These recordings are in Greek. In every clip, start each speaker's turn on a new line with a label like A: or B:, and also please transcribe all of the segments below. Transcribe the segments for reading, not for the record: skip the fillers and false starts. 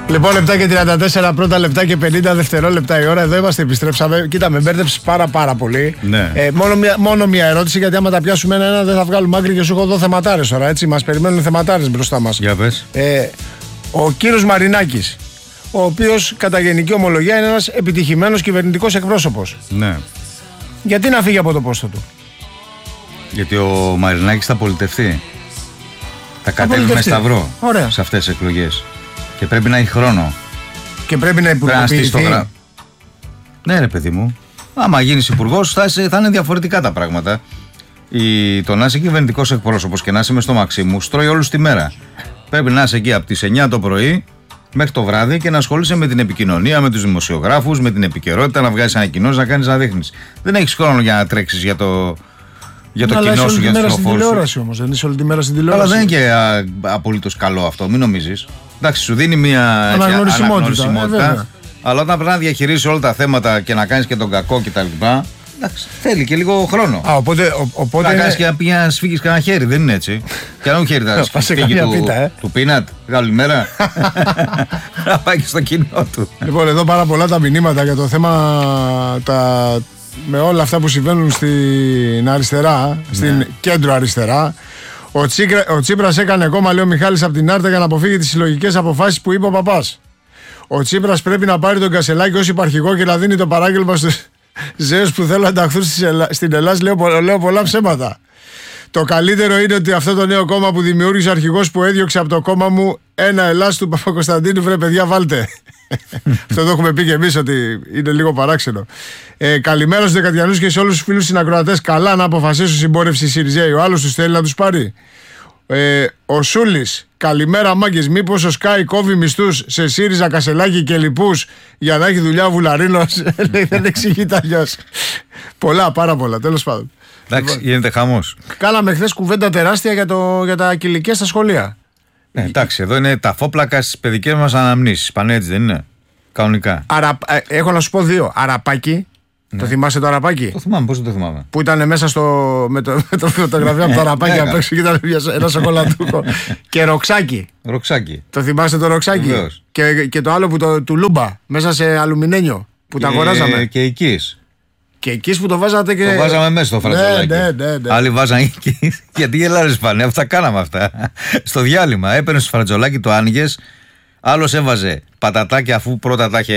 A: Λοιπόν, λεπτά και 34, πρώτα λεπτά και 50 δευτερόλεπτα η ώρα. Εδώ είμαστε, επιστρέψαμε. Κοίτα, με μπέρδεψες πάρα πολύ.
B: Ναι.
A: Μόνο μία ερώτηση, γιατί άμα τα πιάσουμε ένα δεν θα βγάλουμε άκρη και σου έχω εδώ θεματάρες τώρα. Έτσι, μας περιμένουν θεματάρες μπροστά μας.
B: Για πες.
A: Ο κύριος Μαρινάκης, ο οποίος κατά γενική ομολογία είναι ένας επιτυχημένος κυβερνητικός εκπρόσωπος.
B: Ναι.
A: Γιατί να φύγει από το πόστο του?
B: Γιατί ο Μαρινάκης θα πολιτευτεί. Θα κατέβει με σταυρό.
A: Ωραία.
B: Σε αυτές τις εκλογές. Και πρέπει να έχει χρόνο.
A: Και πρέπει να υπουργοποιηθεί.
B: Ναι, ρε παιδί μου. Άμα γίνεις υπουργός, θα είναι διαφορετικά τα πράγματα. Το να είσαι κυβερνητικός εκπρόσωπος και να είσαι μες στο Μαξίμου, στρώει όλους τη μέρα. Πρέπει να είσαι εκεί από τις 9 το πρωί μέχρι το βράδυ και να ασχολείσαι με την επικοινωνία, με τους δημοσιογράφους, με την επικαιρότητα, να βγάζεις ανακοινώσεις, να κάνεις να δείχνεις. Δεν έχεις χρόνο για να τρέξεις για το κοινό σου, για τους
A: ψηφοφόρους σου. Όμως, δεν είσαι όλη τη μέρα στην τηλεόραση.
B: Αλλά δεν είναι και απολύτως καλό αυτό, μην νομίζεις. Εντάξει, σου δίνει μια αναγνωρισιμότητα. Αλλά όταν πρέπει να διαχειρίσεις όλα τα θέματα και να κάνεις και τον κακό κτλ. Εντάξει, θέλει και λίγο χρόνο.
A: Οπότε
B: να κάνεις και να σφίγγεις κανένα χέρι, δεν είναι έτσι. Και αν όχι χέρι θα σφίγγει του πίνατ, καλημέρα. Να πάει και στο κοινό του.
A: Λοιπόν, εδώ πάρα πολλά τα μηνύματα για το θέμα με όλα αυτά που συμβαίνουν στην αριστερά, στην κέντρο αριστερά. Ο Τσίπρας έκανε κόμμα, λέει ο Μιχάλης από την Άρτα, για να αποφύγει τις συλλογικές αποφάσεις που είπε ο παπάς. Ο Τσίπρας πρέπει να πάρει τον Κασελάκη ως υπαρχηγό και να δίνει το παράγγελμα στους ζέους που θέλουν να ενταχθούν στην Ελλάδα. Λέω πολλά ψέματα. Το καλύτερο είναι ότι αυτό το νέο κόμμα που δημιούργησε ο αρχηγός που έδιωξε από το κόμμα μου ένα Ελλάς του Παπακοσταντίνου, βρε παιδιά, βάλτε. Αυτό το έχουμε πει και εμείς ότι είναι λίγο παράξενο. Καλημέρα στους Δεκατιανούς και σε όλους τους φίλους συνακροατές. Καλά να αποφασίσουν συμπόρευση Σιριζέη. Ο άλλος τους θέλει να τους πάρει. Ο Σούλης, καλημέρα μάγκες. Μήπως ο Σκάι κόβει μισθούς σε ΣΥΡΙΖΑ, Κασελάκη και λοιπούς για να έχει δουλειά ο Βουλαρίνος? Δεν εξηγείται αλλιώς. Πάρα πολλά, τέλος πάντων.
B: Εντάξει, γίνεται χαμός.
A: Κάναμε χθες κουβέντα τεράστια για τα κηλικία στα σχολεία.
B: Εντάξει, εδώ είναι τα φόπλακα στις παιδικές μας αναμνήσεις. Πάνε έτσι, δεν είναι? Κανονικά.
A: Έχω να σου πω δύο. Αραπάκι. Ναι. Το θυμάσαι το Αραπάκι?
B: Το θυμάμαι, πώς δεν το θυμάμαι.
A: Που ήταν μέσα με το φωτογραφία από το Αραπάκι απ' έξω και ήταν ένα σοκολατούκο. Και Ροξάκι.
B: Το
A: θυμάσαι το Ροξάκι? Και το άλλο που του Λούμπα, μέσα σε αλουμινένιο, που τα αγοράζαμε.
B: Και εκείς.
A: Και εκεί που το βάζατε και.
B: Το βάζαμε μέσα στο φρατζολάκι.
A: Ναι.
B: Άλλοι βάζανε εκεί. Γιατί γελάρες πάνε, αυτά κάναμε αυτά. Στο διάλειμμα έπαιρνε στο φρατζολάκι, το άνοιγες. Άλλος έβαζε πατατάκια αφού πρώτα τα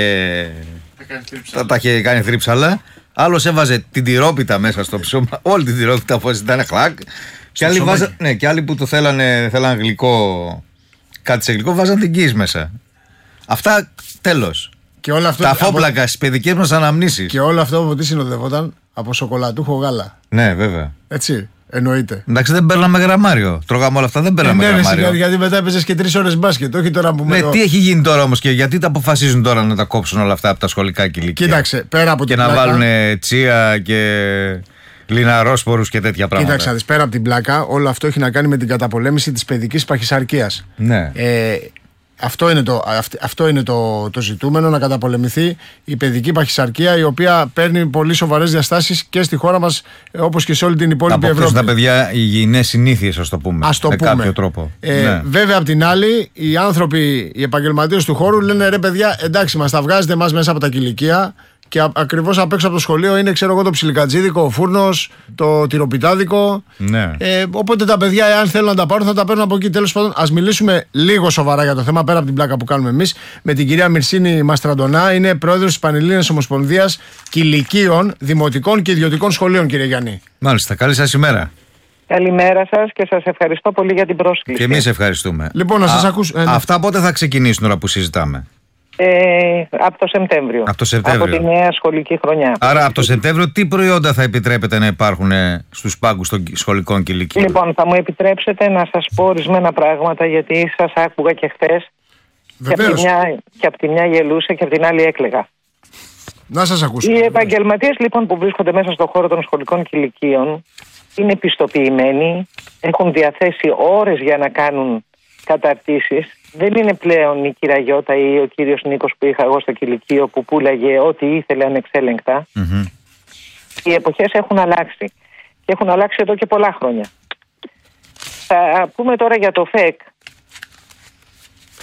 B: είχε κάνει θρύψαλα. Άλλος έβαζε την τυρόπιτα μέσα στο ψώμα. Όλη την τυρόπιτα όπως ήταν χλακ. Και άλλοι που το θέλανε γλυκό, κάτι σε γλυκό, βάζαν την κύς μέσα. Αυτά τέλος. Και όλο αυτό, τα φόπλακα στις παιδικές μας αναμνήσεις.
A: Και όλο αυτό από τι συνοδευόταν? Από σοκολατούχο γάλα.
B: Ναι, βέβαια.
A: Έτσι, εννοείται.
B: Εντάξει, δεν παίρναμε γραμμάριο. Τρώγαμε όλα αυτά, δεν παίρναμε γραμμάριο.
A: Γιατί μετά έπαιζες και 3 ώρες μπάσκετ. Όχι τώρα που
B: τι έχει γίνει τώρα όμως και γιατί τα αποφασίζουν τώρα να τα κόψουν όλα αυτά από τα σχολικά κηλικία?
A: Κοίταξε, πέρα από
B: την πλάκα. Και να βάλουν τσία και λιναρόσπορους και τέτοια πράγματα.
A: Κοίταξε, πέρα από την πλάκα, όλο αυτό έχει να κάνει με την καταπολέμηση της παιδικής παχυσαρκίας.
B: Ναι.
A: Αυτό είναι το ζητούμενο, να καταπολεμηθεί η παιδική παχυσαρκία, η οποία παίρνει πολύ σοβαρές διαστάσεις και στη χώρα μας, όπως και σε όλη την υπόλοιπη Ευρώπη.
B: Τα παιδιά υγιεινές συνήθειες, ας το πούμε. Κάποιο τρόπο.
A: Ναι. Βέβαια, απ' την άλλη, οι άνθρωποι, οι επαγγελματίες του χώρου λένε ρε παιδιά, εντάξει, μας τα βγάζετε εμάς μέσα από τα κηλικία. Και ακριβώς απ' έξω από το σχολείο είναι, ξέρω εγώ, το ψιλικατζίδικο, ο φούρνος, το τυροπιτάδικο.
B: Ναι.
A: Οπότε τα παιδιά, εάν θέλουν να τα πάρουν, θα τα παίρνουν από εκεί. Τέλος πάντων, ας μιλήσουμε λίγο σοβαρά για το θέμα, πέρα από την πλάκα που κάνουμε εμείς, με την κυρία Μυρσίνη Μαστραντονά. Είναι πρόεδρος της Πανελλήνιας Ομοσπονδίας Κηλικίων, Δημοτικών και Ιδιωτικών Σχολείων, κύριε Γιάννη.
B: Μάλιστα. Καλή σας ημέρα.
C: Καλημέρα σας και σας ευχαριστώ πολύ για την πρόσκληση.
B: Και εμείς ευχαριστούμε.
A: Λοιπόν, να σας ακούσω.
B: Αυτά πότε θα ξεκινήσουν τώρα που συζητάμε?
C: Από το Σεπτέμβριο. Από τη νέα σχολική χρονιά.
B: Άρα από το Σεπτέμβριο τι προϊόντα θα επιτρέπετε να υπάρχουν στους πάγκους των σχολικών κηλικίων?
C: Λοιπόν, θα μου επιτρέψετε να σας πω ορισμένα πράγματα, γιατί σας άκουγα και χθες. Και από τη μια γελούσα και από την άλλη έκλαιγα.
A: Να σας ακούσω.
C: Οι επαγγελματίες λοιπόν που βρίσκονται μέσα στον χώρο των σχολικών κηλικίων είναι πιστοποιημένοι, έχουν διαθέσει ώρες για να κάνουν καταρτήσεις. Δεν είναι πλέον η κυρία Γιώτα ή ο κύριος Νίκος που είχα εγώ στο κηλικείο που πουλάγε ό,τι ήθελε ανεξέλεγκτα. Οι εποχές έχουν αλλάξει και έχουν αλλάξει εδώ και πολλά χρόνια. Θα πούμε τώρα για το ΦΕΚ.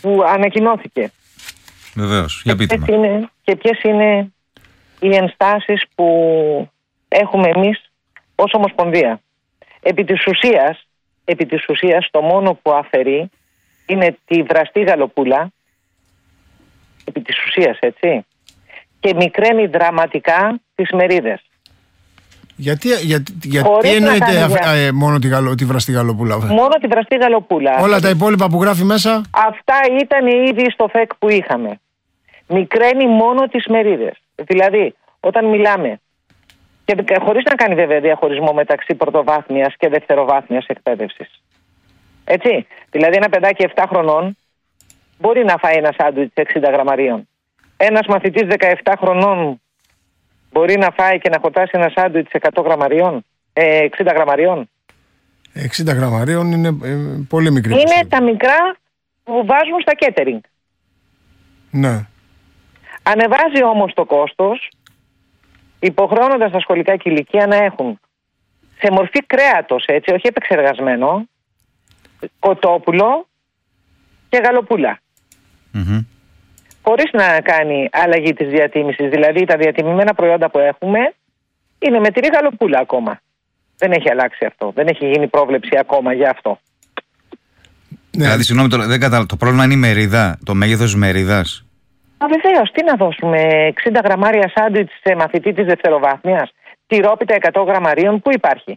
C: που ανακοινώθηκε.
B: Βεβαίως, για πείτε με.
C: Και ποιες είναι οι ενστάσεις που έχουμε εμείς ως Ομοσπονδία. Επί της ουσίας το μόνο που αφαιρεί είναι τη βραστή γαλοπούλα, επί της ουσίας, έτσι, και μικραίνει δραματικά τις μερίδες.
A: Γιατί εννοείται μόνο τη βραστή γαλοπούλα?
C: Μόνο τη βραστή γαλοπούλα.
A: Όλα τα υπόλοιπα που γράφει μέσα?
C: Αυτά ήταν ήδη στο ΦΕΚ που είχαμε. Μικραίνει μόνο τις μερίδες. Δηλαδή, όταν μιλάμε, και χωρίς να κάνει βέβαια διαχωρισμό μεταξύ πρωτοβάθμιας και δευτεροβάθμιας εκπαίδευσης. Έτσι. Δηλαδή, ένα παιδάκι 7 χρονών μπορεί να φάει ένα σάντουιτς 60 γραμμαρίων. Ένας μαθητής 17 χρονών μπορεί να φάει και να χορτάσει ένα σάντουιτς 100 γραμμαρίων, 60 γραμμαρίων.
A: 60 γραμμαρίων είναι πολύ μικρή.
C: Είναι τα μικρά που βάζουν στα catering.
A: Ναι.
C: Ανεβάζει όμως το κόστος, υποχρεώνοντας τα σχολικά κηλικεία να έχουν σε μορφή κρέατος, έτσι, όχι επεξεργασμένο, κοτόπουλο και γαλοπούλα.
B: Mm-hmm.
C: Χωρίς να κάνει αλλαγή της διατίμησης. Δηλαδή τα διατιμημένα προϊόντα που έχουμε είναι με τυρί γαλοπούλα ακόμα. Δεν έχει αλλάξει αυτό. Δεν έχει γίνει πρόβλεψη ακόμα για αυτό.
A: Ναι.
B: Δηλαδή, συγγνώμη, το πρόβλημα είναι η μερίδα, το μέγεθος της μερίδας.
C: Βεβαίως, τι να δώσουμε 60 γραμμάρια σάντουιτς σε μαθητή της δευτεροβάθμιας, τυρόπιτα 100 γραμμαρίων, πού υπάρχει?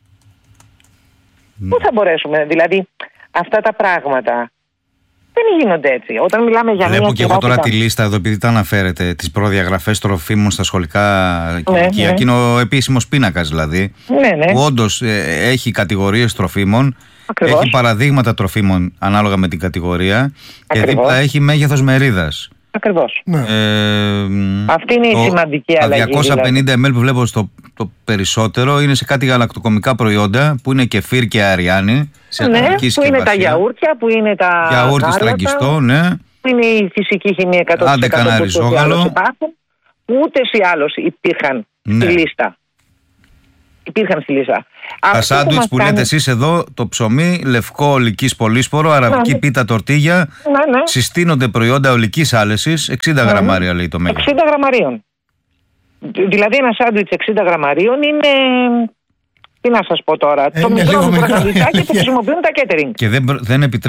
C: Πού θα μπορέσουμε? Δηλαδή, αυτά τα πράγματα δεν γίνονται έτσι. Όταν μιλάμε για
B: Βλέπω
C: μια
B: και εγώ τώρα τη λίστα εδώ, επειδή τα αναφέρετε, τις προδιαγραφές τροφίμων στα σχολικά κηλικεία. Και είναι ο επίσημος πίνακας δηλαδή.
C: Ναι.
B: Που όντως έχει κατηγορίες τροφίμων.
C: Ακριβώς.
B: Έχει παραδείγματα τροφίμων ανάλογα με την κατηγορία.
C: Ακριβώς.
B: Και δίπλα έχει μέγεθος μερίδας.
C: Ακριβώς.
A: Ναι.
C: Αυτή είναι η σημαντική αλλαγή.
B: Τα 250
C: δηλαδή.
B: ml που βλέπω το περισσότερο είναι σε κάτι γαλακτοκομικά προϊόντα που είναι κεφίρ και αριάνι.
C: Ναι, που είναι τα γιαούρτια, που είναι τα
B: γιαούρτι στραγγιστό, ναι.
C: Που είναι η φυσική χημεία 100%
B: Άντε κανένα ριζόγαλο.
C: Που ούτες ή άλλως υπήρχαν
B: Ναι.
C: στη λίστα. Υπήρχαν στη λίστα.
B: Τα σάντουιτς που λέτε εσείς εδώ, το ψωμί, λευκό ολικής πολύσπορο, αραβική πίτα τορτίγια,
C: Ναι.
B: συστήνονται προϊόντα ολικής άλεσης, 60 γραμμάρια λέει το μέγεθος.
C: 60 γραμμαρίων. Δηλαδή ένα σάντουιτς 60 γραμμαρίων είναι... Τι να σας πω τώρα, το μικρό σαντουιτσάκι που χρησιμοποιούν τα catering.
B: Και δεν επιτρέπεται